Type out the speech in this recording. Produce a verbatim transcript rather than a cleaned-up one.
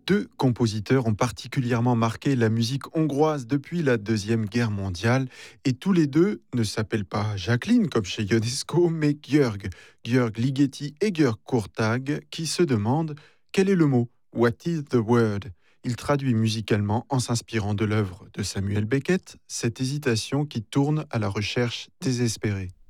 Deux compositeurs ont particulièrement marqué la musique hongroise depuis la Deuxième Guerre mondiale et tous les deux ne s'appellent pas Jacqueline comme chez Ionesco, mais György, György Ligeti et György Kurtag qui se demandent quel est le mot, what is the word. Il traduit musicalement en s'inspirant de l'œuvre de Samuel Beckett, cette hésitation qui tourne à la recherche désespérée.